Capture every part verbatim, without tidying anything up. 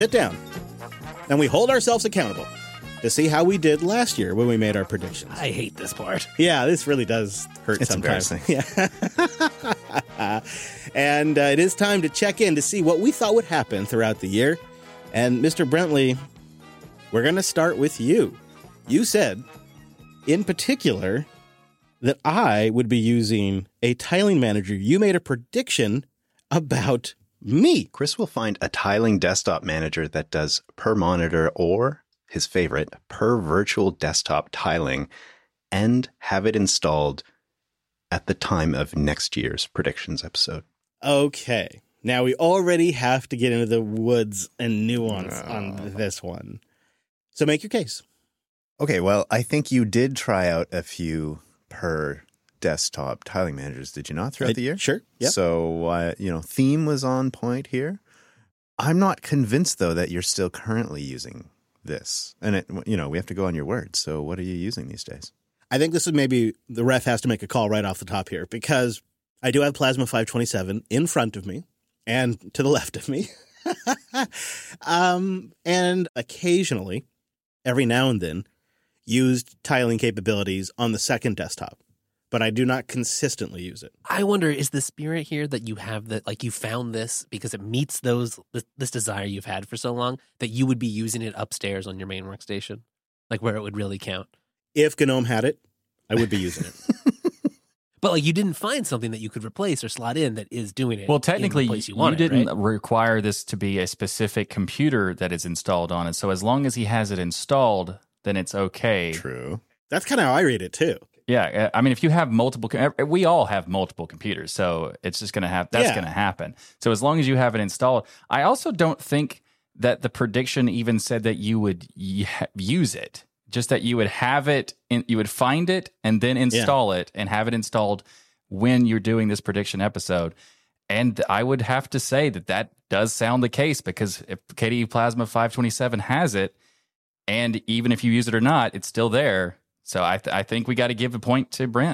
sit down and we hold ourselves accountable to see how we did last year when we made our predictions. I hate this part. Yeah, this really does hurt It's sometimes. embarrassing. Yeah. And uh, it is time to check in to see what we thought would happen throughout the year. And Mister Brentley, we're going to start with you. You said, in particular, that I would be using a tiling manager. You made a prediction about me. Chris will find a tiling desktop manager that does per monitor or, his favorite, per virtual desktop tiling, and have it installed at the time of next year's predictions episode. Okay. Now we already have to get into the woods and nuance oh. on this one. So make your case. Okay, well, I think you did try out a few per desktop tiling managers, did you not, throughout I, the year? Sure. Yep. So, uh, you know, theme was on point here. I'm not convinced, though, that you're still currently using this. And, it, you know, we have to go on your word. So what are you using these days? I think this is maybe the ref has to make a call right off the top here, because I do have Plasma five twenty-seven in front of me and to the left of me. um, and occasionally, every now and then, used tiling capabilities on the second desktop, but I do not consistently use it. I wonder, is the spirit here that you have that, like you found this because it meets those this, this desire you've had for so long, that you would be using it upstairs on your main workstation, like where it would really count? If GNOME had it, I would be using it. But like you didn't find something that you could replace or slot in that is doing it. Well, technically, in the place you, you, want you it, didn't right? require this to be a specific computer that is installed on it. So as long as he has it installed, then it's okay. True. That's kind of how I read it too. Yeah, I mean, if you have multiple, we all have multiple computers, so it's just going to have, that's Yeah. going to happen. So as long as you have it installed, I also don't think that the prediction even said that you would y- use it, just that you would have it, in, you would find it and then install yeah. it and have it installed when you're doing this prediction episode. And I would have to say that that does sound the case, because if K D E Plasma five twenty-seven has it, and even if you use it or not, it's still there. So I, th- I think we got to give a point to Brent.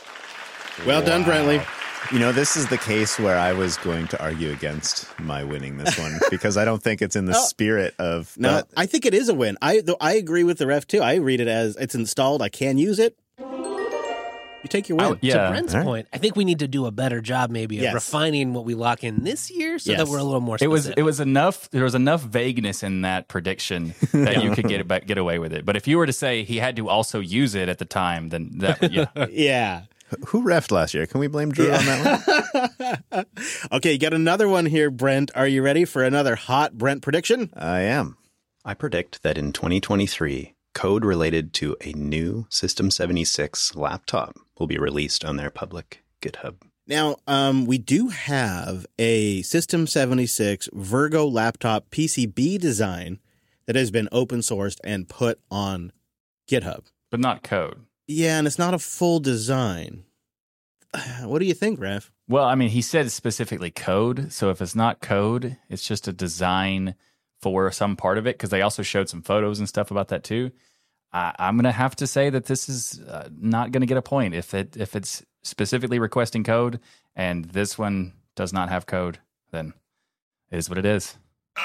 Well wow. done, Brentley. You know, this is the case where I was going to argue against my winning this one, because I don't think it's in the oh, spirit of... No, uh, I think it is a win. I though I agree with the ref, too. I read it as it's installed. I can use it. You take your win. Oh, yeah. To Brent's right. point, I think we need to do a better job maybe of yes. refining what we lock in this year so yes. that we're a little more specific. It was, it was enough, there was enough vagueness in that prediction that you could get it, get away with it. But if you were to say he had to also use it at the time, then that, yeah. yeah. Who refed last year? Can we blame Drew yeah. on that one? Okay, you got another one here, Brent. Are you ready for another hot Brent prediction? I am. I predict that in twenty twenty-three, code related to a new System seventy-six laptop will be released on their public GitHub. Now, um, we do have a System seventy-six Virgo laptop P C B design that has been open sourced and put on GitHub. But not code. Yeah, and it's not a full design. What do you think, Raf? Well, I mean, he said specifically code. So if it's not code, it's just a design for some part of it, because they also showed some photos and stuff about that too. Uh, I'm going to have to say that this is uh, not going to get a point. If it if it's specifically requesting code and this one does not have code, then it is what it is.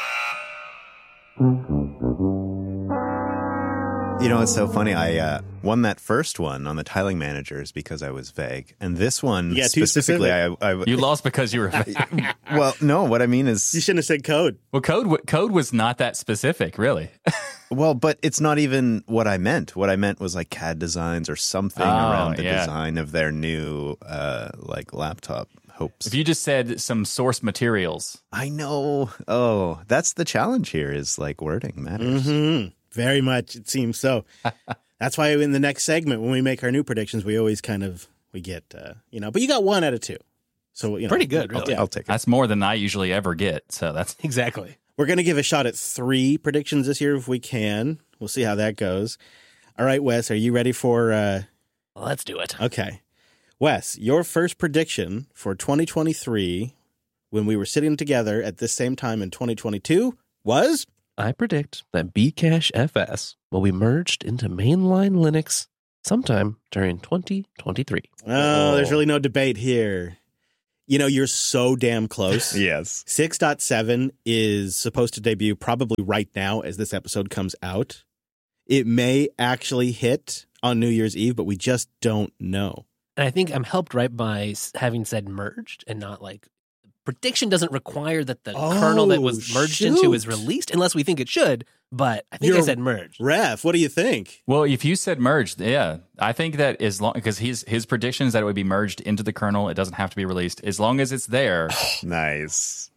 You know, it's so funny. I uh, won that first one on the tiling managers because I was vague. And this one yeah, specifically, I, I... You lost because you were vague. Well, no, what I mean is... You shouldn't have said code. Well, code code was not that specific, really. Well, but it's not even what I meant. What I meant was like C A D designs or something oh, around the yeah. design of their new uh, like laptop hopes. If you just said some source materials. I know. Oh, that's the challenge here, is like wording matters. Mm-hmm. Very much, it seems so. That's why in the next segment, when we make our new predictions, we always kind of, we get, uh, you know, but you got one out of two. So, you know. Pretty good, really. I'll, t- I'll take it. That's more than I usually ever get. So that's exactly. We're going to give a shot at three predictions this year if we can. We'll see how that goes. All right, Wes, are you ready for... Uh... Well, let's do it. Okay. Wes, your first prediction for twenty twenty-three, when we were sitting together at this same time in twenty twenty-two, was... I predict that Bcache F S will be merged into mainline Linux sometime during twenty twenty-three. Oh, oh, there's really no debate here. You know, you're so damn close. Yes. six point seven is supposed to debut probably right now as this episode comes out. It may actually hit on New Year's Eve, but we just don't know. And I think I'm helped right by s- having said merged and not like prediction doesn't require that the Oh, kernel that was merged into is shoot. released unless we think it should. But I think I You're- said merged. Ref, what do you think? Well, if you said merged, yeah, I think that as long because his his prediction is that it would be merged into the kernel. It doesn't have to be released as long as it's there. Nice.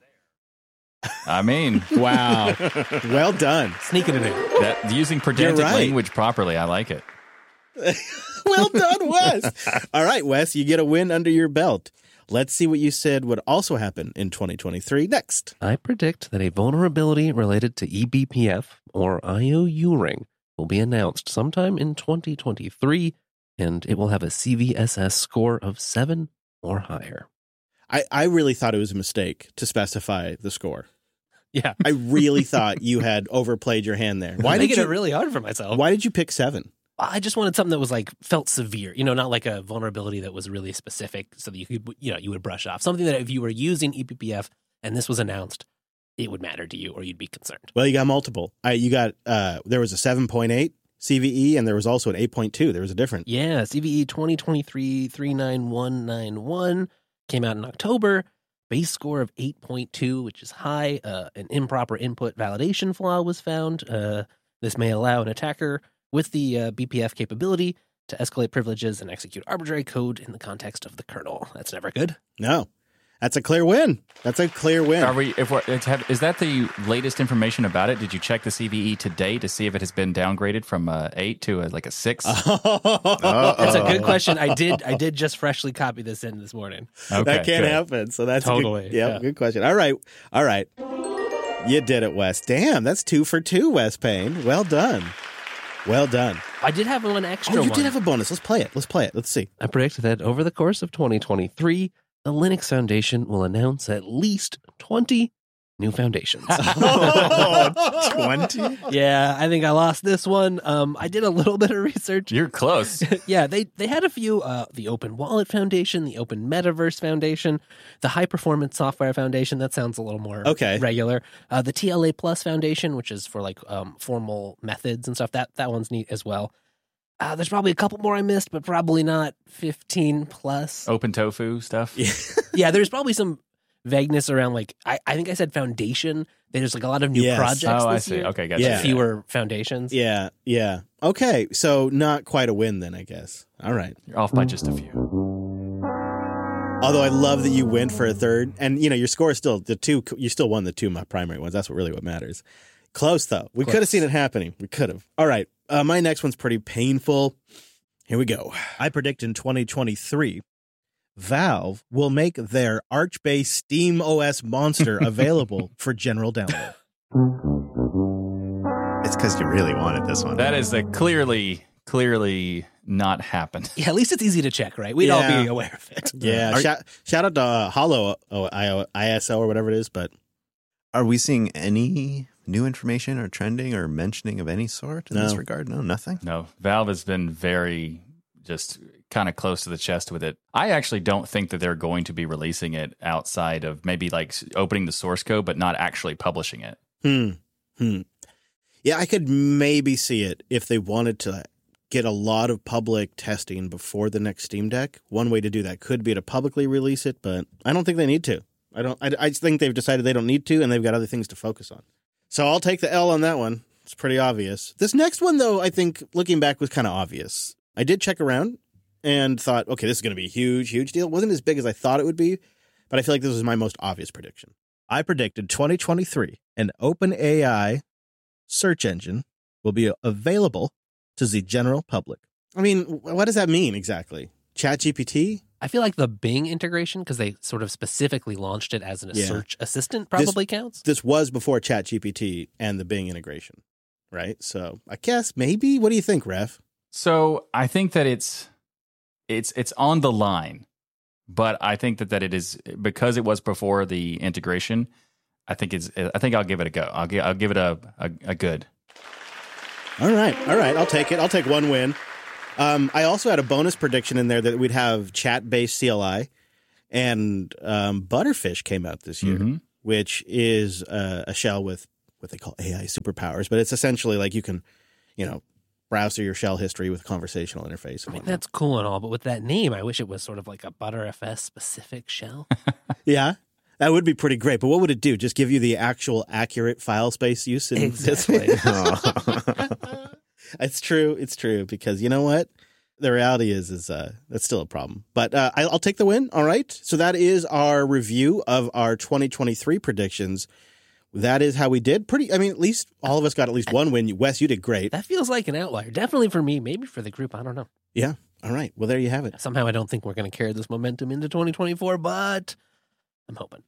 I mean, Wow. Well done. Sneaking it in. that, using pedantic right. language properly, I like it. Well done, Wes. All right, Wes, you get a win under your belt. Let's see what you said would also happen in twenty twenty-three next. I predict that a vulnerability related to E B P F or I O U ring will be announced sometime in twenty twenty-three, and it will have a C V S S score of seven or higher. I, I really thought it was a mistake to specify the score. Yeah. I really thought you had overplayed your hand there. Why I'm did making you it really hard for myself. Why did you pick seven? I just wanted something that was like felt severe, you know, not like a vulnerability that was really specific so that you could, you know, you would brush off. Something that if you were using E B P F and this was announced, it would matter to you or you'd be concerned. Well, you got multiple. I you got uh there was a seven point eight C V E and there was also an eight point two. There was a different. Yeah, C V E twenty twenty-three dash three nine one nine one came out in October. Base score of eight point two, which is high. Uh, an improper input validation flaw was found. Uh, this may allow an attacker with the uh, B P F capability to escalate privileges and execute arbitrary code in the context of the kernel. That's never good. No. That's a clear win. That's a clear win. Are we? If we're, it's have, is that the latest information about it? Did you check the C V E today to see if it has been downgraded from a eight to a, like a six? That's a good question. I did. I did just freshly copy this in this morning. Okay, that can't good. happen. So that's Totally, Good, yeah, yeah. good question. All right. All right. You did it, Wes. Damn, that's two for two, Wes Payne. Well done. Well done. I did have one extra Oh, you one. did have a bonus. Let's play it. Let's play it. Let's see. I predict that over the course of twenty twenty-three, the Linux Foundation will announce at least twenty new foundations. twenty? Yeah, I think I lost this one. Um, I did a little bit of research. You're close. Yeah, they they had a few. Uh, the Open Wallet Foundation, the Open Metaverse Foundation, the High Performance Software Foundation. That sounds a little more Okay. regular. Uh, the T L A Plus Foundation, which is for like um, formal methods and stuff. That that one's neat as well. Uh, there's probably a couple more I missed, but probably not fifteen plus. Open tofu stuff. Yeah. Yeah, there's probably some vagueness around like I, I think I said foundation. There's like a lot of new Yes. projects. Oh, I this see. year, Okay, gotcha. Yeah. fewer foundations. Yeah. Yeah. Okay. So not quite a win then, I guess. All right. You're off by just a few. Although I love that you went for a third, and you know your score is still the two. You still won the two my primary ones. That's what really what matters. Close though. We could have seen it happening. We could have. All right. Uh, my next one's pretty painful. Here we go. I predict in twenty twenty-three, Valve will make their Arch-based Steam O S monster available for general download. It's because you really wanted this one. That is a clearly, clearly not happened. Yeah, at least it's easy to check, right? We'd Yeah. all be aware of it. Yeah. Are- shout, shout out to uh, Hollow uh, I S O or whatever it is, but Are we seeing any new information or trending or mentioning of any sort in No. this regard? No, nothing. No, Valve has been very just kind of close to the chest with it. I actually don't think that they're going to be releasing it outside of maybe like opening the source code, but not actually publishing it. Hmm. Hmm. Yeah, I could maybe see it if they wanted to get a lot of public testing before the next Steam Deck. One way to do that could be to publicly release it, but I don't think they need to. I don't. I, I just think they've decided they don't need to, and they've got other things to focus on. So I'll take the L on that one. It's pretty obvious. This next one, though, I think looking back was kind of obvious. I did check around and thought, okay, this is going to be a huge, huge deal. It wasn't as big as I thought it would be, but I feel like this was my most obvious prediction. I predicted twenty twenty-three, an OpenAI search engine will be available to the general public. I mean, what does that mean exactly? ChatGPT? I feel like the Bing integration, because they sort of specifically launched it as a Yeah. search assistant, probably counts. This was before ChatGPT and the Bing integration, right? So I guess maybe. What do you think, Ref? So I think that it's it's it's on the line, but I think that, that it is because it was before the integration. I think it's. I think I'll give it a go. I'll give. I'll give it a a, a good. All right, all right. I'll take it. I'll take one win. Um, I also had a bonus prediction in there that we'd have chat-based C L I, And um, Butterfish came out this year, Mm-hmm. which is uh, a shell with what they call A I superpowers. But it's essentially like you can, you know, browse through your shell history with a conversational interface. I mean, that's cool and all, but with that name, I wish it was sort of like a ButterFS specific shell. Yeah, that would be pretty great. But what would it do? Just give you the actual accurate file space use? In Exactly. It's true. It's true. Because you know what? The reality is, is uh, that's still a problem. But uh, I'll take the win. All right. So that is our review of our twenty twenty-three predictions. That is how we did. Pretty. I mean, at least all of us got at least one win. Wes, you did great. That feels like an outlier. Definitely for me, maybe for the group. I don't know. Yeah. All right. Well, there you have it. Somehow I don't think we're going to carry this momentum into twenty twenty-four, but I'm hoping.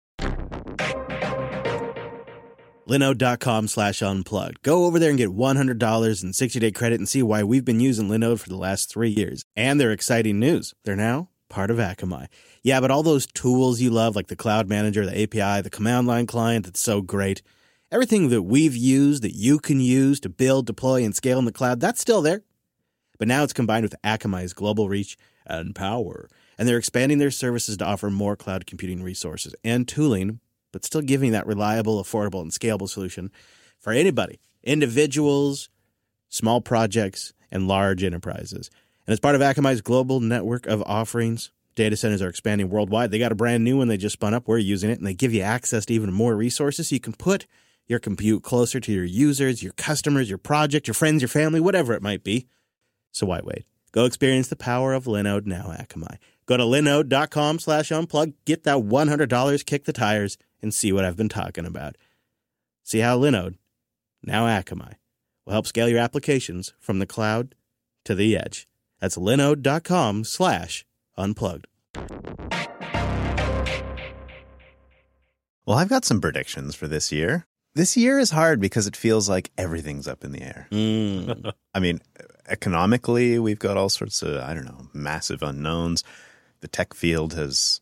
Linode.com slash unplugged. Go over there and get one hundred dollars in sixty-day credit and see why we've been using Linode for the last three years. And their exciting news. They're now part of Akamai. Yeah, but all those tools you love, like the Cloud Manager, the A P I, the command line client, that's so great. Everything that we've used that you can use to build, deploy, and scale in the cloud, that's still there. But now it's combined with Akamai's global reach and power. And they're expanding their services to offer more cloud computing resources and tooling, but still giving that reliable, affordable, and scalable solution for anybody, individuals, small projects, and large enterprises. And as part of Akamai's global network of offerings, data centers are expanding worldwide. They got a brand new one they just spun up. We're using it, and they give you access to even more resources so you can put your compute closer to your users, your customers, your project, your friends, your family, whatever it might be. So why wait? Go experience the power of Linode now, Akamai. Go to linode.com slash unplug, get that one hundred dollars, kick the tires, and see what I've been talking about. See how Linode, now Akamai, will help scale your applications from the cloud to the edge. That's linode.com slash unplugged. Well, I've got some predictions for this year. This year is hard because it feels like everything's up in the air. Mm. I mean, economically, we've got all sorts of, I don't know, massive unknowns. The tech field has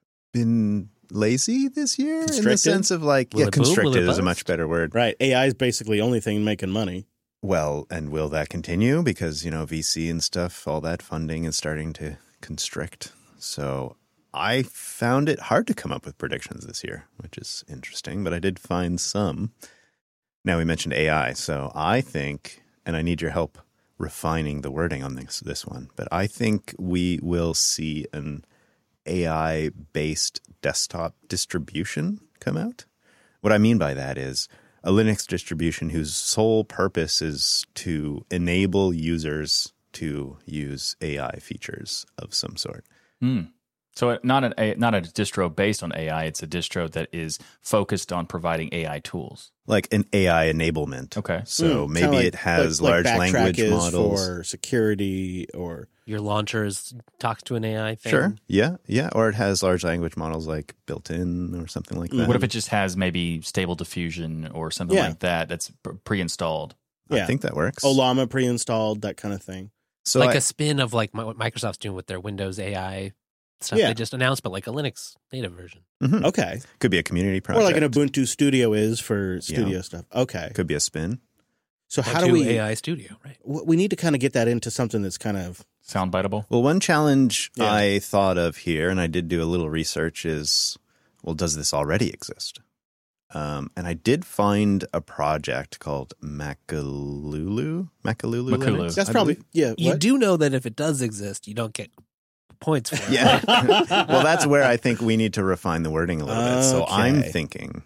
been lazy this year in the Constricted? sense of like, Will yeah, it boom? Will constricted it is a bust? much better word. Right. A I is basically the only thing making money. Well, and will that continue? Because, you know, V C and stuff, all that funding is starting to constrict. So I found it hard to come up with predictions this year, which is interesting, but I did find some. Now, we mentioned A I, so I think, and I need your help refining the wording on this this one, but I think we will see an A I-based desktop distribution come out. What I mean by that is a Linux distribution whose sole purpose is to enable users to use A I features of some sort. Hmm. So it- not a not a distro based on A I. It's a distro that is focused on providing A I tools. Like an A I enablement. Okay. So Mm, maybe kinda like- it has like- like large Backtrack language is models. for security or Your launchers talks to an A I thing. Sure. Yeah. Yeah. Or it has large language models like built in or something like that. What if it just has maybe Stable Diffusion or something Yeah. like that that's p- pre-installed? yeah, I think that works. Olama pre-installed, that kind of thing. So Like I- a spin of like my, what Microsoft's doing with their Windows A I stuff Yeah. they just announced, but like a Linux native version. Mhm. Okay. Could be a community Or project. like an Ubuntu Studio is for studio stuff. Okay. Could be a spin. So how Ubuntu do we A I Studio, right? w- we need to kind of get that into something that's kind of Soundbiteable? Well, one challenge Yeah. I thought of here, and I did do a little research, is, well, does this already exist? Um, and I did find a project called Makalulu. Makalulu. Makalulu. Linux, that's I probably believe. yeah. You what? do know that if it does exist, you don't get points for it. Yeah. Well, that's where I think we need to refine the wording a little bit. So I'm Okay. thinking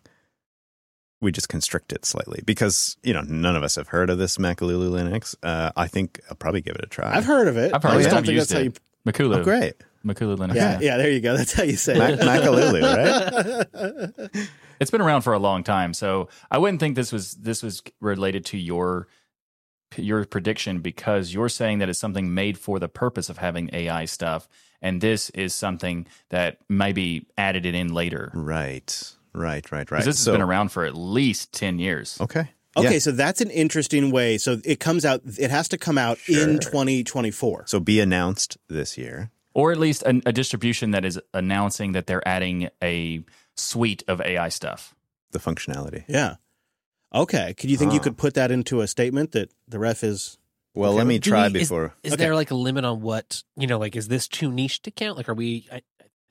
we just constrict it slightly because, you know, none of us have heard of this Makalulu Linux. Uh, I think I'll probably give it a try. I've heard of it. I've heard I of just it. don't I've think used that's how you. it. Makulu. Oh, great. Makulu Linux. Yeah, yeah. There you go. That's how you say Mac- it. Makalulu, right? It's been around for a long time, so I wouldn't think this was this was related to your your prediction because you're saying that it's something made for the purpose of having A I stuff, and this is something that maybe added it in later. Right. Right, right, right. Because this has So- been around for at least ten years. Okay. Okay, Yeah. so that's an interesting way. So it comes out. It has to come out in Sure. twenty twenty-four. So be announced this year. Or at least a, a distribution that is announcing that they're adding a suite of A I stuff. The functionality. Yeah. Okay. Could you think you Huh. could put that into a statement that the ref is? Well, Okay. let me Do try we- is- before. Is Okay. there like a limit on what, you know, like is this too niche to count? Like are we I,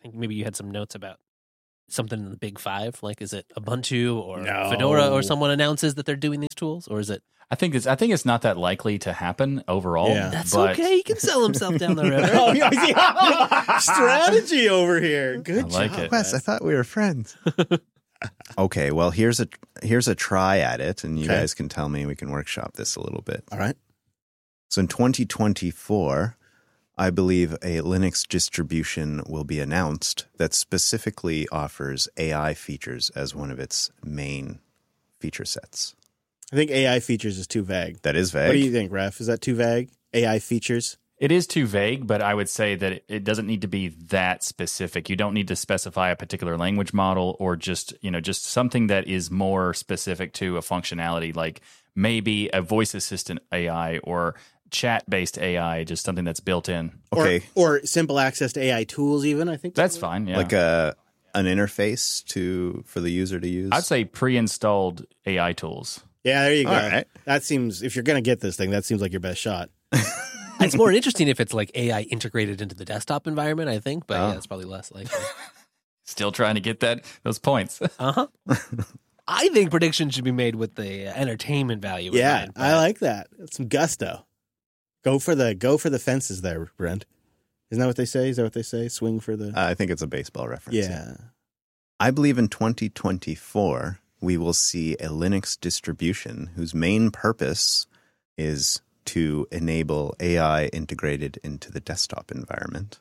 think maybe you had some notes about something in the big five. Like, is it Ubuntu or No. Fedora or someone announces that they're doing these tools? Or is it? I think it's I think it's not that likely to happen overall. Yeah. That's but okay. He can sell himself down the river. Oh, yeah. Strategy over here. Good I like job. it. Wes, I thought we were friends. Okay, well here's a here's a try at it, and you Okay. guys can tell me. We can workshop this a little bit. All right. So in twenty twenty-four, I believe a Linux distribution will be announced that specifically offers A I features as one of its main feature sets. I think A I features is too vague. That is vague. What do you think, Ref? Is that too vague? A I features? It is too vague, but I would say that it, it doesn't need to be that specific. You don't need to specify a particular language model or just, you know, just something that is more specific to a functionality, like maybe a voice assistant A I or chat-based A I, just something that's built in. Okay, Or, or simple access to A I tools even, I think. That's fine, yeah. like a an interface to for the user to use. I'd say pre-installed A I tools. Yeah, there you go. All right. That seems, if you're going to get this thing, that seems like your best shot. It's more interesting if it's like A I integrated into the desktop environment, I think. But Oh. yeah, it's probably less likely. Still trying to get that those points. Uh huh. I think predictions should be made with the uh, entertainment value. in Yeah, mind, I but- like that. That's some gusto. Go for the go for the fences there, Brent. Isn't that what they say? Is that what they say? Swing for the... Uh, I think it's a baseball reference. yeah. I believe in twenty twenty-four, we will see a Linux distribution whose main purpose is to enable A I integrated into the desktop environment.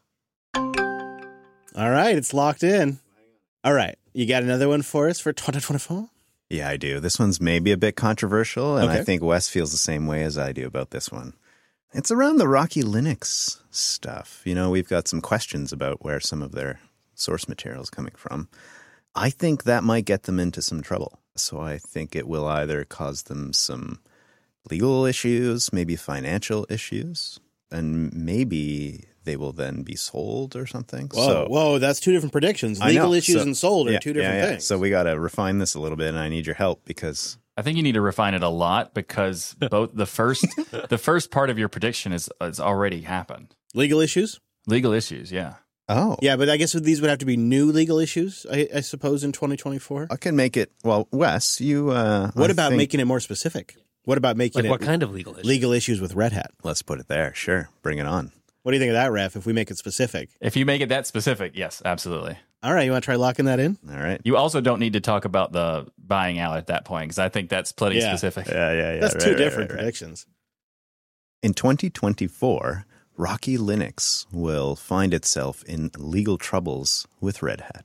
All right, it's locked in. All right, you got another one for us for twenty twenty-four? Yeah, I do. This one's maybe a bit controversial, and Okay. I think Wes feels the same way as I do about this one. It's around the Rocky Linux stuff. You know, we've got some questions about where some of their source material is coming from. I think that might get them into some trouble. So I think it will either cause them some legal issues, maybe financial issues, and maybe they will then be sold or something. Whoa, so, whoa, that's two different predictions. I Legal know. issues So- and sold are yeah, two different yeah, yeah. things. So we got to refine this a little bit, and I need your help because I think you need to refine it a lot because both the first the first part of your prediction is has already happened. Legal issues? Legal issues, yeah. oh Yeah, but I guess these would have to be new legal issues, I, I suppose, in twenty twenty-four. I can make it. Well, Wes, you. Uh, What I about think- making it more specific? What about making Like, it what kind of legal issue? legal issues with Red Hat? Let's put it there. Sure, bring it on. What do you think of that, Ref, if we make it specific? If you make it that specific, yes, absolutely. All right, you want to try locking that in? All right. You also don't need to talk about the buying out at that point because I think that's plenty Yeah. specific. Yeah, yeah, yeah. That's right, two right, different right, right. predictions. In twenty twenty-four, Rocky Linux will find itself in legal troubles with Red Hat.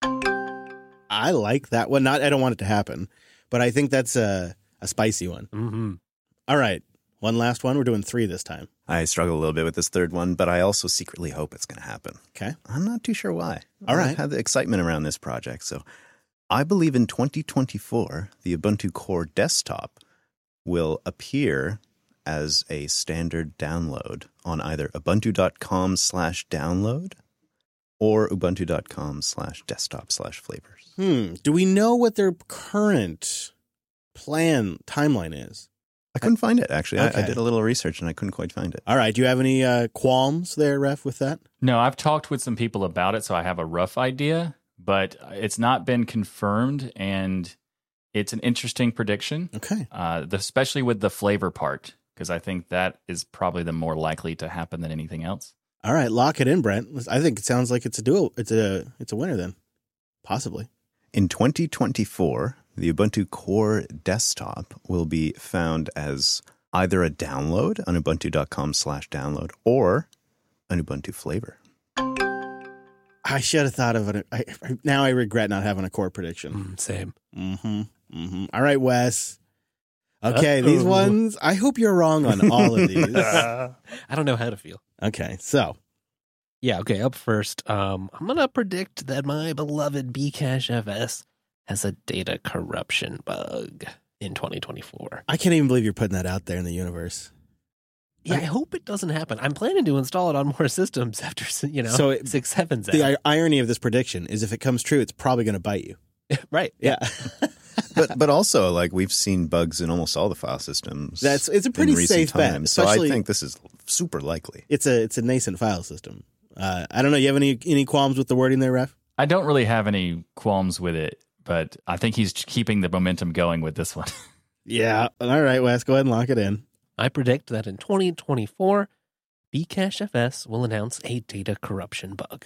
I like that one. Not, I don't want it to happen, but I think that's a, a spicy one. Mm-hmm. All right, one last one. We're doing three this time. I struggle a little bit with this third one, but I also secretly hope it's going to happen. Okay. I'm not too sure why. All right. I've had the excitement around this project. So I believe in twenty twenty-four, the Ubuntu Core desktop will appear as a standard download on either ubuntu.com slash download or ubuntu.com slash desktop slash flavors. Hmm. Do we know what their current plan timeline is? I couldn't find it, actually. I, I Okay. did a little research and I couldn't quite find it. All right. Do you have any uh, qualms there, Ref, with that? No, I've talked with some people about it, so I have a rough idea, but it's not been confirmed, and it's an interesting prediction, Okay. uh, the- especially with the flavor part, because I think that is probably the more likely to happen than anything else. All right. Lock it in, Brent. I think it sounds like it's a duo. It's a it's a winner then, possibly. In twenty twenty-four, the Ubuntu Core desktop will be found as either a download on ubuntu.com slash download or an Ubuntu flavor. I should have thought of it. I, I, now I regret not having a core prediction. Mm, same. Mm-hmm. Mm-hmm. All right, Wes. Okay, these Uh-oh. ones. I hope you're wrong on all of these. I don't know how to feel. Okay, so Yeah, okay, up first. Um, I'm going to predict that my beloved Bcache F S has a data corruption bug in twenty twenty-four. I can't even believe you're putting that out there in the universe. Yeah, I hope it doesn't happen. I'm planning to install it on more systems after, you know, So it- six sevens out. The i- irony of this prediction is if it comes true, it's probably going to bite you. right. Yeah. But but also, like, we've seen bugs in almost all the file systems. That's it's a in pretty recent safe bet. times. So I Especially think this is super likely. it's a it's a nascent file system. Uh, I don't know. You have any any qualms with the wording there, Ref? I don't really have any qualms with it, but I think he's keeping the momentum going with this one. Yeah. All right, Wes, go ahead and lock it in. I predict that in twenty twenty-four, Bcash F S will announce a data corruption bug.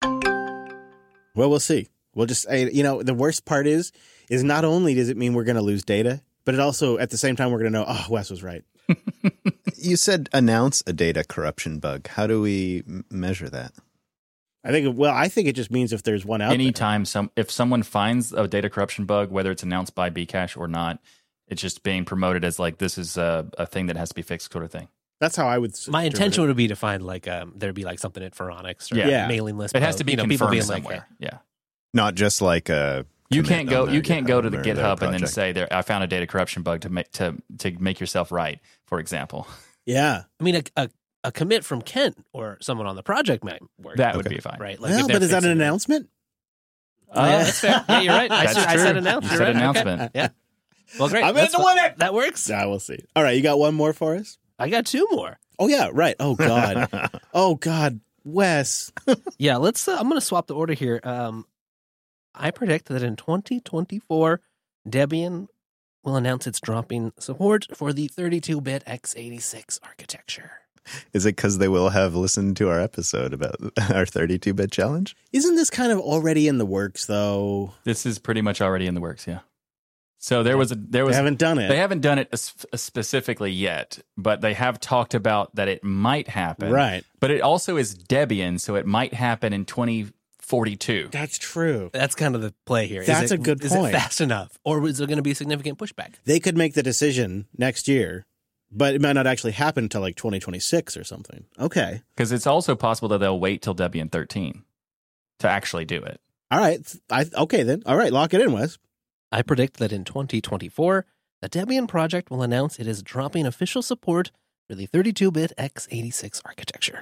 Well, we'll see. We'll just, you know, the worst part is, is not only does it mean we're going to lose data, but it also, at the same time, we're going to know, oh, Wes was right. You said announce a data corruption bug. How do we m- measure that? I think, well, I think it just means if there's one out Anytime some, if someone finds a data corruption bug, whether it's announced by Bcash or not, it's just being promoted as like, this is a, a thing that has to be fixed sort of thing. That's how I would. My intention would be to find like um, there'd be like something at Phoronix or Yeah. Yeah. mailing list. It has to be you know, people confirmed being somewhere. Like, yeah. Not just like a. You commit can't go. on their You can't go to the or their GitHub and then project. say, "There, I found a data corruption bug to make to to make yourself right." For example, Yeah. I mean, a, a a commit from Kent or someone on the project might work. that would Okay. be fine. right. Like, Well, if they're but is that an fixing it. announcement? Oh, yeah, that's fair. Yeah, you're right. I, That's said, I true. said announcement. You said right? Okay. announcement. Yeah. Well, great. I'm That's in to fi- win it. That works. Yeah, we'll see. All right, you got one more for us? I got two more. Oh, yeah, right. Oh, God. oh, God. Wes. Yeah, let's. Uh, I'm going to swap the order here. Um, I predict that in twenty twenty-four, Debian will announce it's dropping support for the thirty-two bit x eighty-six architecture. Is it because they will have listened to our episode about our thirty-two bit challenge? Isn't this kind of already in the works, though? This is pretty much already in the works. Yeah. So there was a there They was haven't done it. they haven't done it as- specifically yet, but they have talked about that it might happen. Right. But it also is Debian, so it might happen in twenty forty-two. That's true. That's kind of the play here. Is That's it- a good is point. it fast enough, or is there going to be significant pushback? They could make the decision next year, but it might not actually happen until like twenty twenty-six or something. Okay. Because it's also possible that they'll wait till Debian thirteen to actually do it. All right. I Okay, then. All right, lock it in, Wes. I predict that in twenty twenty-four, the Debian project will announce it is dropping official support for the thirty-two bit x eighty-six architecture.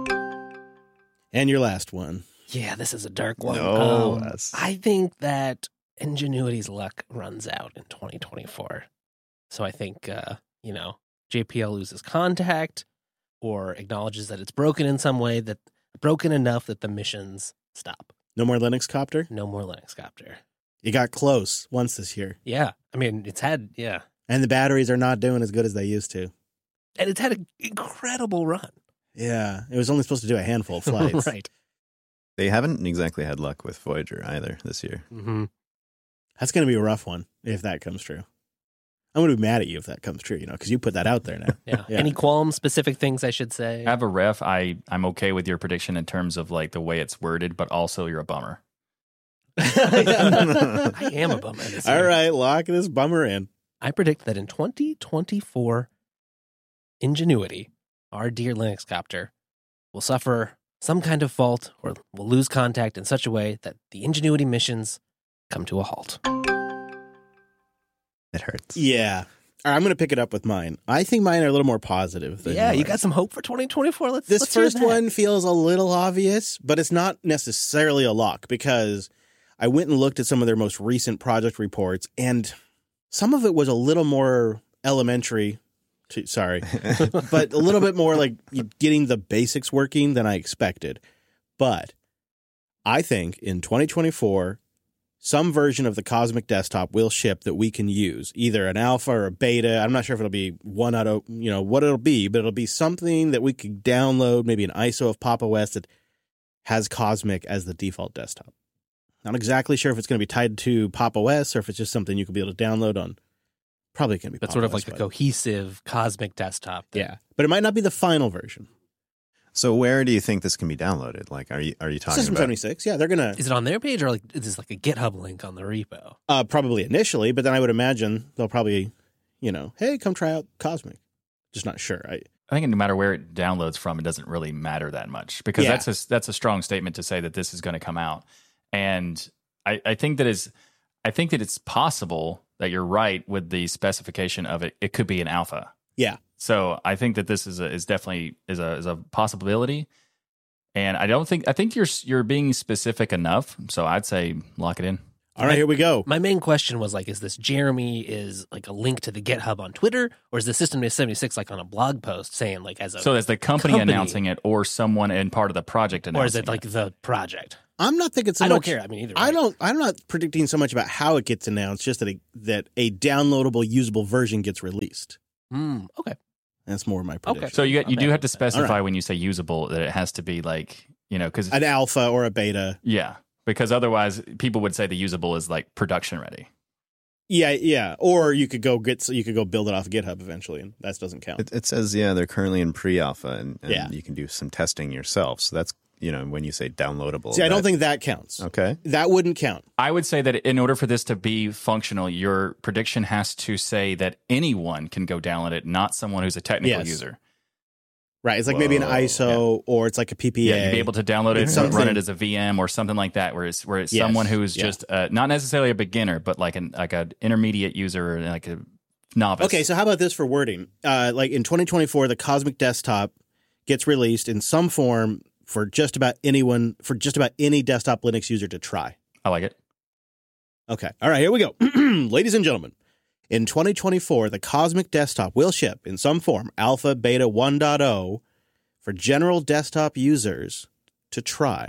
And your last one. Yeah, this is a dark one. No, Um, that's- I think that Ingenuity's luck runs out in twenty twenty-four. So I think, uh, you know, J P L loses contact or acknowledges that it's broken in some way, that broken enough that the missions stop. No more Linux Copter? No more Linux Copter. You got close once this year. Yeah. I mean, it's had, yeah. And the batteries are not doing as good as they used to. And it's had an incredible run. Yeah. It was only supposed to do a handful of flights. Right. They haven't exactly had luck with Voyager either this year. Mm-hmm. That's going to be a rough one if that comes true. I'm going to be mad at you if that comes true, you know, because you put that out there now. Yeah. Yeah. Any qualms, specific things I should say? I have a ref. I, I'm okay with your prediction in terms of like the way it's worded, but also you're a bummer. I am a bummer this year. All right, lock this bummer in. I predict that in twenty twenty-four, Ingenuity, our dear Linux copter, will suffer some kind of fault or will lose contact in such a way that the Ingenuity missions come to a halt. It hurts. Yeah. All right, I'm going to pick it up with mine. I think mine are a little more positive. Than Yeah, you yours. got some hope for twenty twenty-four. Let's This let's hear first that. one feels a little obvious, but it's not necessarily a lock because I went and looked at some of their most recent project reports, and some of it was a little more elementary. To, sorry, but a little bit more like getting the basics working than I expected. But I think in twenty twenty-four, some version of the Cosmic Desktop will ship that we can use, either an alpha or a beta. I'm not sure if it'll be one out of, you know, what it'll be, but it'll be something that we could download, maybe an I S O of Pop! O S that has Cosmic as the default desktop. Not exactly sure if it's going to be tied to Pop! O S or if it's just something you could be able to download on. Probably going to be That's Pop! sort O of S, like the but- cohesive cosmic desktop. that- Yeah, but it might not be the final version. So where do you think this can be downloaded? Like, are you are you talking System about? seventy-six, yeah, they're going to Is it on their page or like is this like a GitHub link on the repo? uh, probably initially, but then I would imagine they'll probably, you know, hey, come try out Cosmic. Just not sure. I, I think no matter where it downloads from, it doesn't really matter that much because Yeah. that's a that's a strong statement to say that this is going to come out. And I, I think that is I think that it's possible that you're right with the specification of it. It could be an alpha. yeah. So I think that this is a, is definitely is a is a possibility. And I don't think I think you're you're being specific enough. So I'd say lock it in. All right, here we go. My main question was like, is this Jeremy is like a link to the GitHub on Twitter, or is the System seventy-six like on a blog post saying like as a So is the company, company announcing it or someone in part of the project announcing or is it like the project? I'm not thinking so I much. don't care. I mean, either way. I don't. I'm not predicting so much about how it gets announced, just that a, that a downloadable, usable version gets released. Mm, okay. That's more my prediction. Okay. So you got, you Okay. do have to specify right. when you say usable that it has to be like, you know, because An alpha or a beta. yeah, because otherwise people would say the usable is like production ready. Yeah, yeah. Or you could go get. You could go build it off of GitHub eventually, and that doesn't count. It, it says, yeah, they're currently in pre-alpha, and, and Yeah. you can do some testing yourself. So that's, you know, when you say downloadable. See, I don't that- think that counts. Okay. That wouldn't count. I would say that in order for this to be functional, your prediction has to say that anyone can go download it, not someone who's a technical Yes. user. Right. It's like maybe an Whoa. I S O or it's like a P P A. Yeah, you'd be able to download it, It's and run something- it as a V M or something like that, where it's where it's Yes, someone who's yeah. just uh, not necessarily a beginner, but like an like an intermediate user, or like a novice. Okay, so how about this for wording? Uh, like in twenty twenty-four, the Cosmic Desktop gets released in some form for just about anyone, for just about any desktop Linux user to try. I like it. Okay. All right, here we go. Ladies and gentlemen, in twenty twenty-four, the Cosmic Desktop will ship in some form, alpha, beta one point oh, for general desktop users to try.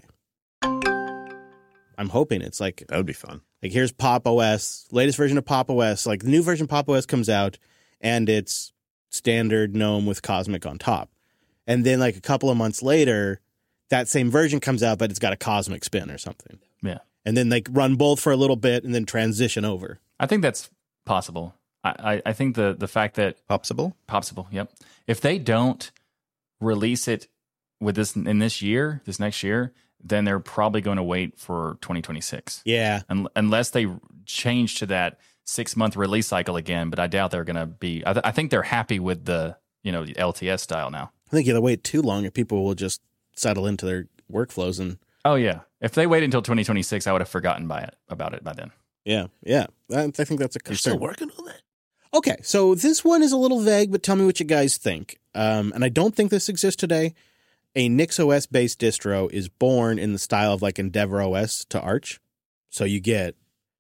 I'm hoping it's like, That would be fun. like here's Pop O S, latest version of Pop O S. Like the new version of Pop O S comes out, and it's standard GNOME with Cosmic on top. And then like a couple of months later, that same version comes out, but it's got a Cosmic spin or something. Yeah, And then they run both for a little bit and then transition over. I think that's possible. I, I, I think the the fact that Popsible? Popsible, yep. If they don't release it with this in this year, this next year, then they're probably going to wait for twenty twenty-six. Yeah. Un- unless they change to that six month release cycle again. But I doubt they're going to be. I, th- I think they're happy with the you know the L T S style now. I think if they wait too long, people will just settle into their workflows and Oh yeah, if they wait until twenty twenty-six, I would have forgotten by it about it by then. yeah, yeah. I, I think that's a They're still concern. working on that. Okay, so this one is a little vague, but tell me what you guys think. Um, and I don't think this exists today. A NixOS based distro is born in the style of like EndeavourOS to Arch. So you get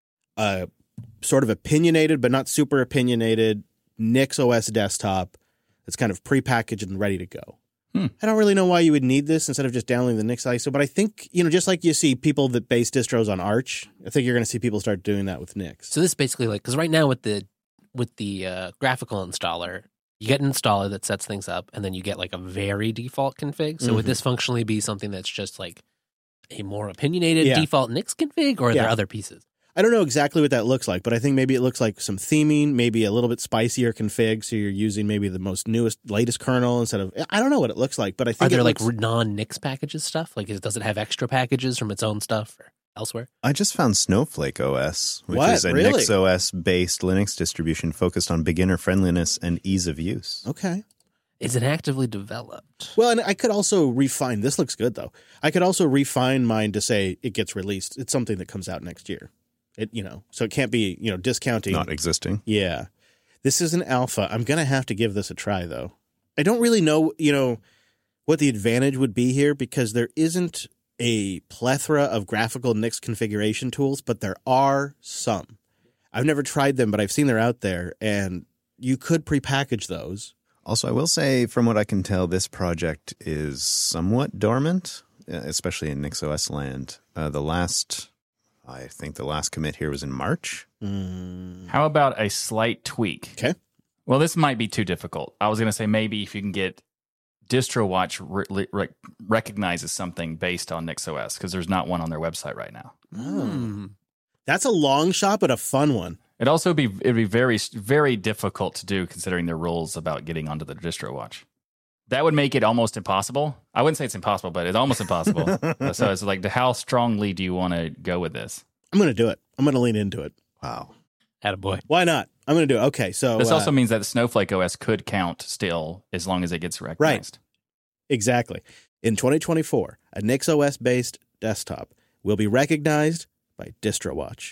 a sort of opinionated, but not super opinionated NixOS desktop that's kind of prepackaged and ready to go. Hmm. I don't really know why you would need this instead of just downloading the Nix I S O, but I think, you know, just like you see people that base distros on Arch, I think you're going to see people start doing that with Nix. So this is basically like, because right now with the with the uh, graphical installer, you get an installer that sets things up, and then you get like a very default config. So Mhm. would this functionally be something that's just like a more opinionated Yeah. default Nix config, or are Yeah. there other pieces? I don't know exactly what that looks like, but I think maybe it looks like some theming, maybe a little bit spicier config. So you're using maybe the most newest, latest kernel instead of, I don't know what it looks like, but I Are think there it like looks, non-Nix packages stuff? Like, is, does it have extra packages from its own stuff or elsewhere? I just found Snowflake O S, which What? is a Really? NixOS based Linux distribution focused on beginner friendliness and ease of use. okay. Is it actively developed? Well, and I could also refine, this looks good though. I could also refine mine to say it gets released. It's something that comes out next year. It, you know, so it can't be, you know, discounting. Not existing. Yeah. This is an alpha. I'm going to have to give this a try, though. I don't really know, you know, what the advantage would be here because there isn't a plethora of graphical Nix configuration tools, but there are some. I've never tried them, but I've seen they're out there, and you could prepackage those. Also, I will say, from what I can tell, this project is somewhat dormant, uh, especially in NixOS land. Uh, the last, I think the last commit here was in March. Mm. How about a slight tweak? Okay. Well, this might be too difficult. I was going to say maybe if you can get DistroWatch re- re- recognizes something based on NixOS because there's not one on their website right now. Hmm. That's a long shot, but a fun one. It'd also be it'd be very very difficult to do considering their rules about getting onto the DistroWatch. That would make it almost impossible. I wouldn't say it's impossible, but it's almost impossible. So it's like, how strongly do you want to go with this? I'm going to do it. I'm going to lean into it. Wow. Attaboy. Why not? I'm going to do it. Okay, so This uh, also means that Snowflake O S could count still as long as it gets recognized. exactly. In twenty twenty-four, a NixOS based desktop will be recognized by DistroWatch.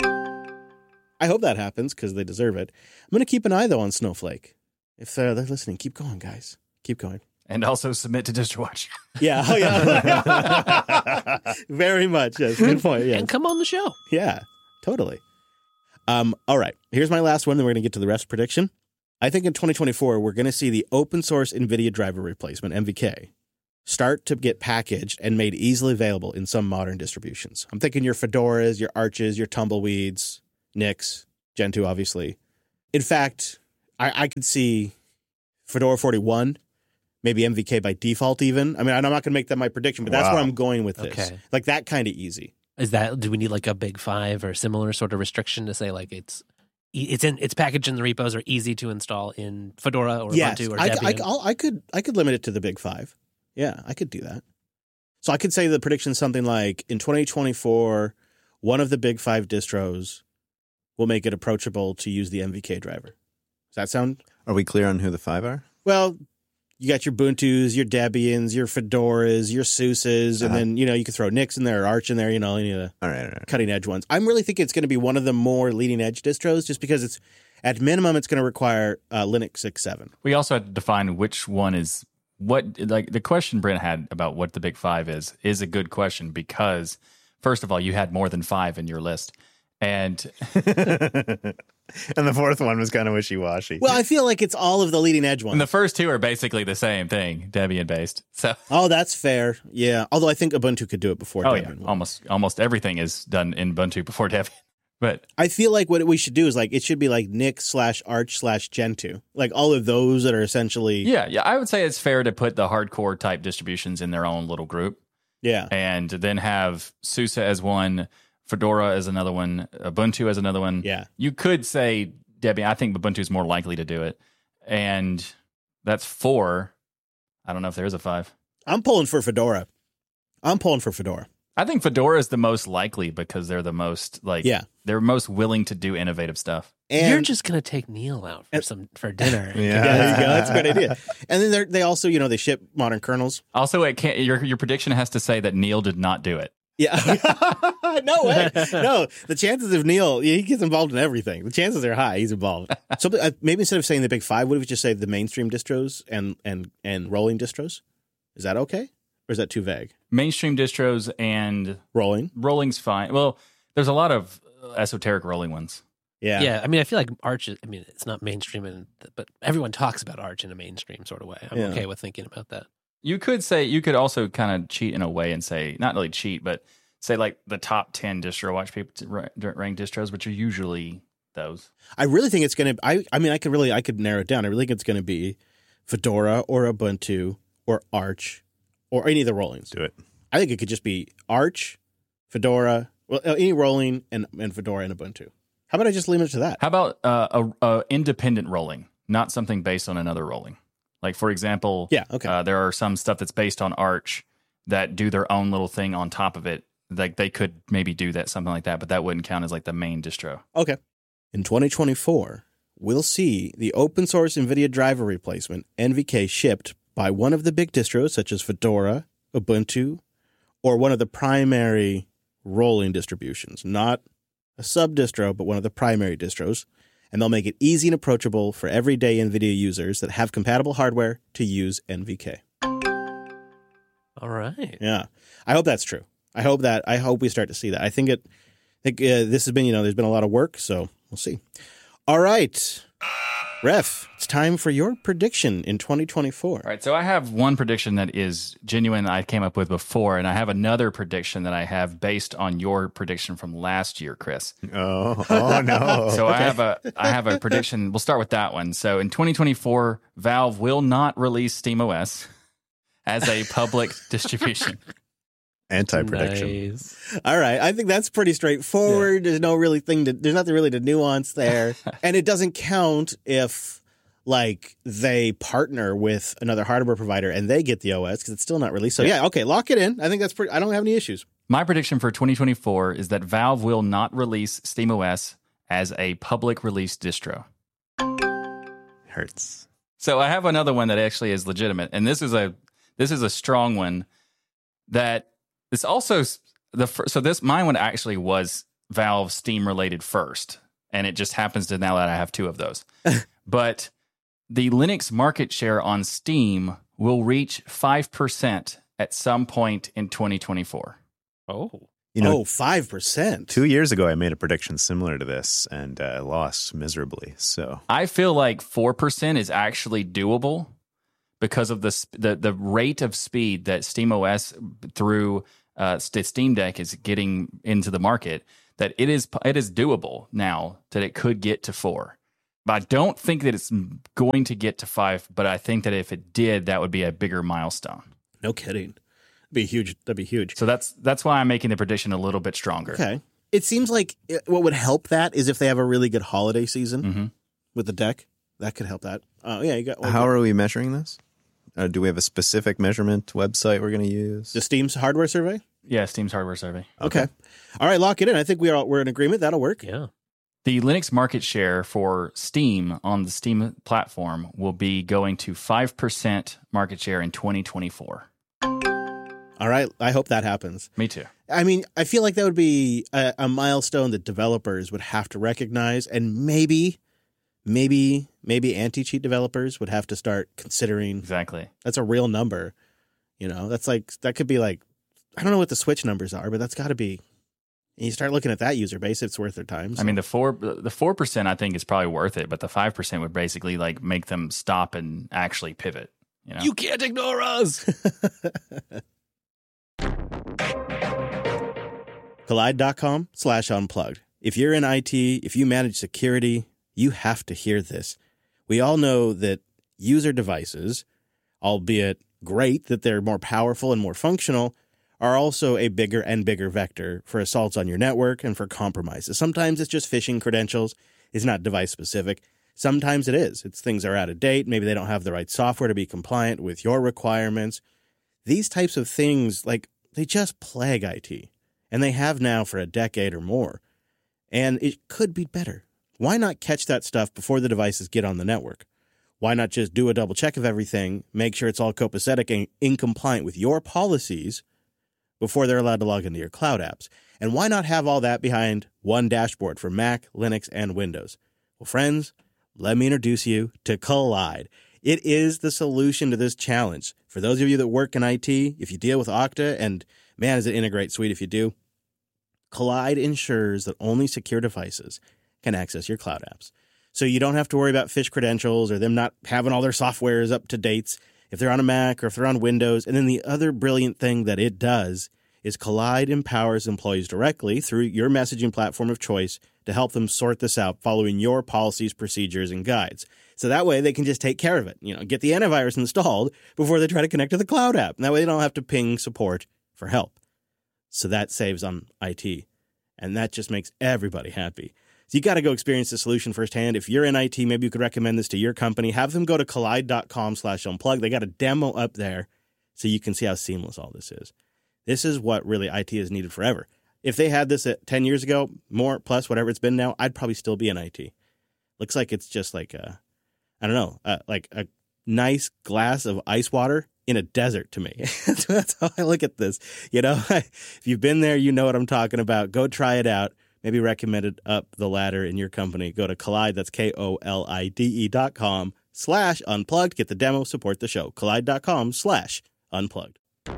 I hope that happens because they deserve it. I'm going to keep an eye, though, on Snowflake. If uh, they're listening, keep going, guys. Keep going. And also submit to DistroWatch. Yeah. Oh, yeah. Very much. Yes. Good point. Yeah. And come on the show. Yeah. Totally. Um, all right. Here's my last one, then we're going to get to the rest prediction. I think in twenty twenty-four, we're going to see the open source NVIDIA driver replacement, M V K, start to get packaged and made easily available in some modern distributions. I'm thinking your Fedoras, your Arches, your Tumbleweeds, Nix, Gentoo, obviously. In fact, I, I could see Fedora forty-one, maybe M V K by default even. I mean, I'm not going to make that my prediction, but that's Wow. where I'm going with this. Okay. Like that kind of easy. Is that, do we need like a big five or similar sort of restriction to say like it's it's in it's packaged in the repos or easy to install in Fedora or Yes, Ubuntu or I, Debian? I, I'll- I could I could limit it to the big five. Yeah, I could do that. So I could say the prediction is something like in twenty twenty-four, one of the big five distros will make it approachable to use the M V K driver. Does that sound? Are we clear on who the five are? Well, you got your Ubuntus, your Debians, your Fedoras, your SUSEs, and Uh-huh. then, you know, you could throw Nix in there or Arch in there, you know, any of the All right, all right. cutting edge ones. I'm really thinking it's going to be one of the more leading edge distros just because it's, at minimum, it's going to require uh, Linux six point seven. We also had to define which one is what. Like the question Brent had about what the big five is is a good question because first of all, you had more than five in your list, and And the fourth one was kind of wishy-washy. Well, I feel like it's all of the leading edge ones. and the first two are basically the same thing, Debian based. So Oh, that's fair. Yeah. Although I think Ubuntu could do it before oh Debian. yeah, will. almost almost everything is done in Ubuntu before Debian. But I feel like what we should do is like it should be like Nix slash Arch slash Gentoo. Like all of those that are essentially yeah, yeah, I would say it's fair to put the hardcore type distributions in their own little group, yeah. and then have SUSE as one, Fedora as another one, Ubuntu as another one. Yeah. You could say Debian. I think Ubuntu is more likely to do it, and that's four. I don't know if there is a five. I'm pulling for Fedora. I'm pulling for Fedora. I think Fedora is the most likely because they're the most like Yeah. they're most willing to do innovative stuff. And You're just gonna take Neil out for some for dinner. Yeah. yeah, there you go. That's a good idea. And then they're, they also, you know, they ship modern kernels. Also, it can't, your your prediction has to say that Neil did not do it. Yeah. No way. No, the chances of Neil, he gets involved in everything. The chances are high. He's involved. So uh, maybe instead of saying the big five, what if we just say the mainstream distros and and and rolling distros? Is that okay? Or is that too vague? Mainstream distros and Rolling. rolling's fine. Well, there's a lot of esoteric rolling ones. Yeah. Yeah, I mean, I feel like Arch. is- I mean, it's not mainstream, and but everyone talks about Arch in a mainstream sort of way. I'm Yeah. okay with thinking about that. You could say you could also kind of cheat in a way and say not really cheat, but say like the top ten distro watch people to ra- rank distros, which are usually those. I really think it's going to, I I mean, I could really, I could narrow it down. I really think it's going to be Fedora or Ubuntu or Arch or any of the rollings. Do it. I think it could just be Arch, Fedora, well, uh, any rolling and, and Fedora and Ubuntu. How about I just limit it to that? How about uh, a, a independent rolling, not something based on another rolling? Like for example, Yeah, okay. uh, there are some stuff that's based on Arch that do their own little thing on top of it. Like they could maybe do that, something like that, but that wouldn't count as like the main distro. Okay. In twenty twenty-four, we'll see the open source NVIDIA driver replacement, N V K, shipped by one of the big distros, such as Fedora, Ubuntu, or one of the primary rolling distributions. Not a sub-distro, but one of the primary distros. And they'll make it easy and approachable for everyday NVIDIA users that have compatible hardware to use N V K. All right. Yeah. I hope that's true. I hope that, I hope we start to see that. I think it, I think uh, this has been, you know, there's been a lot of work, so we'll see. All right. Ref, it's time for your prediction in twenty twenty-four. All right, so I have one prediction that is genuine that I came up with before, and I have another prediction that I have based on your prediction from last year, Chris. Oh, oh no. So I have a I have a prediction. We'll start with that one. So in twenty twenty-four, Valve will not release SteamOS as a public distribution. Anti-prediction. Nice. All right. I think that's pretty straightforward. There's no really thing to, there's nothing really to nuance there. And it doesn't count if like they partner with another hardware provider and they get the O S because it's still not released. So yeah, okay, lock it in. I think that's pretty, I don't have any issues. My prediction for twenty twenty-four is that Valve will not release SteamOS as a public release distro. Hurts. So I have another one that actually is legitimate, and this is a this is a strong one. That it's also the fir- so this mine one actually was Valve Steam related first, and it just happens to now that I have two of those. But the Linux market share on Steam will reach five percent at some point in twenty twenty-four. Oh. You know, oh, five percent. Two years ago, I made a prediction similar to this and uh, lost miserably. So I feel like four percent is actually doable because of the sp- the the rate of speed that SteamOS through uh, Steam Deck is getting into the market. That it is it is doable now that it could get to four. But I don't think that it's going to get to five. But I think that if it did, that would be a bigger milestone. No kidding. That'd be huge. That'd be huge. So that's that's why I'm making the prediction a little bit stronger. Okay. It seems like it, what would help that is if they have a really good holiday season Mm-hmm. with the deck. That could help that. Oh, yeah. You got well, How are we measuring this? Uh, do we have a specific measurement website we're going to use? the Steam's hardware survey? Yeah, Steam's hardware survey. Okay. All right, lock it in. I think we are we're in agreement. That'll work. Yeah. The Linux market share for Steam on the Steam platform will be going to five percent market share in twenty twenty-four. All right. I hope that happens. Me too. I mean, I feel like that would be a, a milestone that developers would have to recognize, and maybe, maybe, maybe anti-cheat developers would have to start considering. Exactly. That's a real number. You know, that's like that could be like I don't know what the Switch numbers are, but that's got to be. And you start looking at that user base; it's worth their time. So. I mean, the four the four percent I think is probably worth it, but the five percent would basically like make them stop and actually pivot. You know, You can't ignore us. Collide.com slash unplugged. If you're in I T, if you manage security, you have to hear this. We all know that user devices, albeit great that they're more powerful and more functional, are also a bigger and bigger vector for assaults on your network and for compromises. Sometimes it's just phishing credentials. It's not device specific. Sometimes it is. It's things are out of date. Maybe they don't have the right software to be compliant with your requirements. These types of things, like, they just plague I T. And they have now for a decade or more. And it could be better. Why not catch that stuff before the devices get on the network? Why not just do a double check of everything, make sure it's all copacetic and in compliant with your policies before they're allowed to log into your cloud apps? And why not have all that behind one dashboard for Mac, Linux, and Windows? Well, friends, let me introduce you to Collide. It is the solution to this challenge. For those of you that work in I T, if you deal with Okta, and man, is it in a great suite if you do, Collide ensures that only secure devices can access your cloud apps. So you don't have to worry about phish credentials or them not having all their softwares up to dates if they're on a Mac or if they're on Windows. And then the other brilliant thing that it does is Collide empowers employees directly through your messaging platform of choice to help them sort this out following your policies, procedures, and guides. So that way they can just take care of it, you know, get the antivirus installed before they try to connect to the cloud app. And that way they don't have to ping support for help. So that saves on I T. And that just makes everybody happy. So you got to go experience the solution firsthand. If you're in I T, maybe you could recommend this to your company. Have them go to collide.com slash unplug. They got a demo up there so you can see how seamless all this is. This is what really I T has needed forever. If they had this at ten years ago, more plus whatever it's been now, I'd probably still be in I T. Looks like it's just like a, I don't know, uh, like a nice glass of ice water in a desert to me. That's how I look at this. You know, if you've been there, you know what I'm talking about. Go try it out. Maybe recommend it up the ladder in your company. Go to Collide, that's K O L I D E dot com slash unplugged. Get the demo, support the show. Collide.com slash unplugged.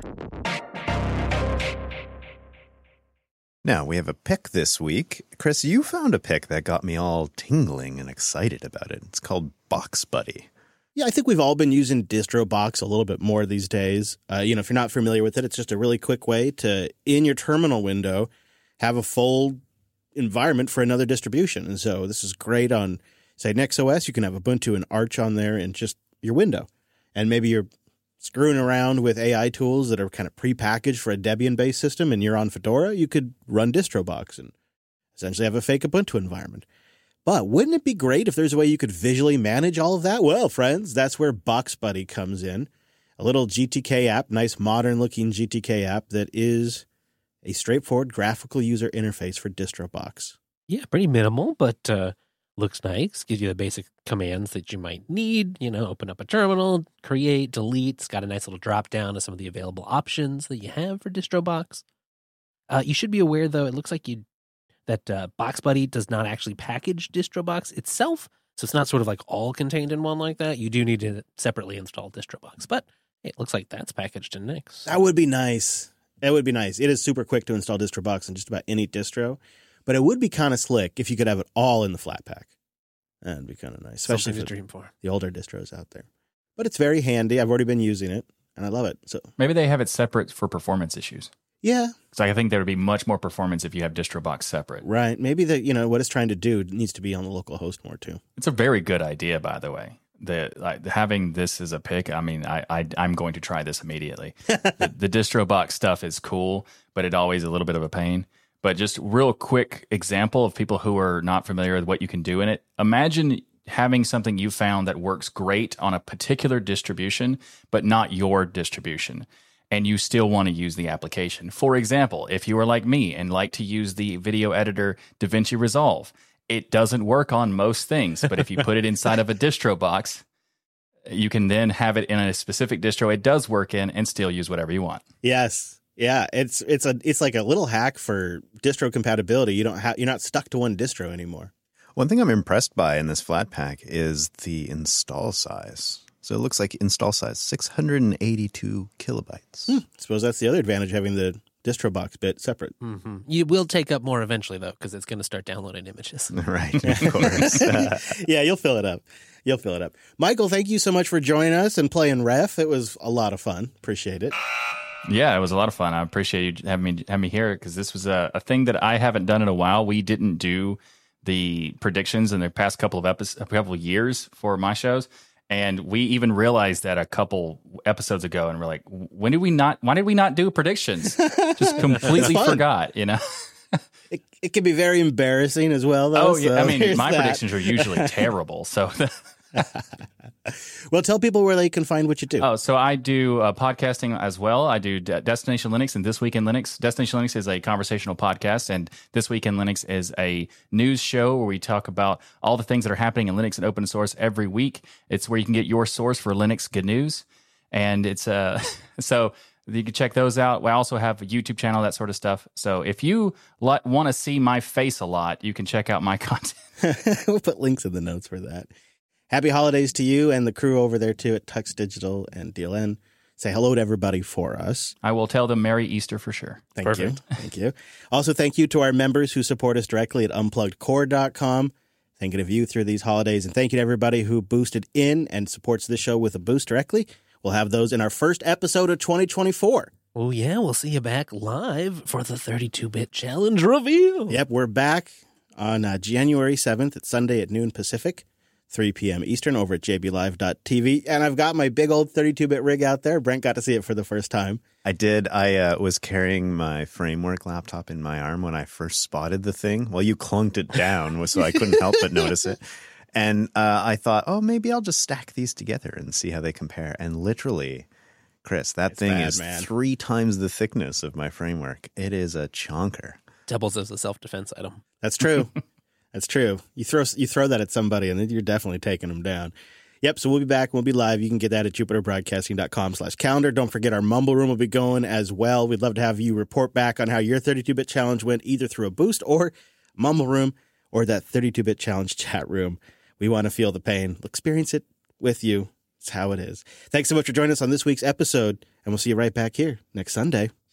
Now, we have a pick this week. Chris, you found a pick that got me all tingling and excited about it. It's called Box Buddy. Yeah, I think we've all been using DistroBox a little bit more these days. Uh, you know, if you're not familiar with it, it's just a really quick way to, in your terminal window, have a full environment for another distribution. And so this is great on, say, NextOS. You can have Ubuntu and Arch on there in just your window. And maybe you're screwing around with A I tools that are kind of prepackaged for a Debian-based system and you're on Fedora, you could run DistroBox and essentially have a fake Ubuntu environment. But wouldn't it be great if there's a way you could visually manage all of that? Well, friends, that's where Box Buddy comes in. A little G T K app, nice modern-looking G T K app that is a straightforward graphical user interface for DistroBox. Yeah, pretty minimal, but uh, looks nice. Gives you the basic commands that you might need. You know, open up a terminal, create, delete. It's got a nice little drop down of some of the available options that you have for DistroBox. Uh, you should be aware, though, it looks like you that uh, Box Buddy does not actually package DistroBox itself, so it's not sort of like all contained in one like that. You do need to separately install DistroBox, but it looks like that's packaged in Nix. That would be nice. It would be nice. It is super quick to install DistroBox on just about any distro, but it would be kind of slick if you could have it all in the Flatpak. That'd be kind of nice, especially Something for to dream for. the older distros out there. But it's very handy. I've already been using it, and I love it. So Maybe they have it separate for performance issues. yeah, Because I think there would be much more performance if you have DistroBox separate. right. Maybe the you know what it's trying to do needs to be on the local host more too. It's a very good idea, by the way. The like, having this as a pick, I mean, I, I I'm going to try this immediately. the, the DistroBox stuff is cool, but it always a little bit of a pain. But just real quick example of people who are not familiar with what you can do in it. Imagine having something you found that works great on a particular distribution, but not your distribution, and you still want to use the application. For example, if you are like me and like to use the video editor DaVinci Resolve, it doesn't work on most things, but if you put it inside of a distro box, you can then have it in a specific distro it does work in and still use whatever you want. Yes. Yeah, it's it's a it's like a little hack for distro compatibility. You don't have you're not stuck to one distro anymore. One thing I'm impressed by in this Flatpak is the install size. So it looks like install size six hundred eighty-two kilobytes. Hmm. I suppose that's the other advantage of having the distro box bit separate. Mm-hmm. You will take up more eventually, though, because it's going to start downloading images. Right, of course. Yeah, you'll fill it up. You'll fill it up. Michael, thank you so much for joining us and playing Ref. It was a lot of fun. Appreciate it. Yeah, it was a lot of fun. I appreciate you having me having me here because this was a, a thing that I haven't done in a while. We didn't do the predictions in the past couple of episodes, a couple of years for my shows, and we even realized that a couple episodes ago, and we're like, when did we not? Why did we not do predictions? Just completely forgot, you know. It, it can be very embarrassing as well, though. Oh yeah, so I mean, here's my that. predictions are usually terrible, so. Well, tell people where they can find what you do. Oh, so I do uh, podcasting as well. I do D- Destination Linux and This Week in Linux. Destination Linux is a conversational podcast, and This Week in Linux is a news show where we talk about all the things that are happening in Linux and open source every week. It's where you can get your source for Linux good news, and it's uh, so you can check those out. We also have a YouTube channel, that sort of stuff. So if you li- want to see my face a lot, you can check out my content. We'll put links in the notes for that. Happy holidays to you and the crew over there, too, at Tux Digital and D L N. Say hello to everybody for us. I will tell them Merry Easter for sure. Thank Perfect. you. Thank you. Also, thank you to our members who support us directly at unplugged core dot com. Thinking of you through these holidays. And thank you to everybody who boosted in and supports the show with a boost directly. We'll have those in our first episode of twenty twenty-four. Oh, yeah, we'll see you back live for the thirty-two bit challenge reveal. Yep, we're back on uh, January seventh. It's Sunday at noon Pacific, three p.m. Eastern over at j b live dot t v. And I've got my big old thirty-two bit rig out there. Brent got to see it for the first time. I did. I uh, was carrying my Framework laptop in my arm when I first spotted the thing. Well, you clunked it down, so I couldn't help but notice it. And uh, I thought, oh, maybe I'll just stack these together and see how they compare. And literally, Chris, that It's thing bad, is man. three times the thickness of my Framework. It is a chonker. Doubles as a self-defense item. That's true. That's true. You throw you throw that at somebody, and then you're definitely taking them down. Yep, so we'll be back. We'll be live. You can get that at jupiter broadcasting dot com slash calendar. Don't forget our Mumble Room will be going as well. We'd love to have you report back on how your thirty-two bit challenge went, either through a boost or Mumble Room or that thirty-two bit challenge chat room. We want to feel the pain. We'll experience it with you. It's how it is. Thanks so much for joining us on this week's episode, and we'll see you right back here next Sunday.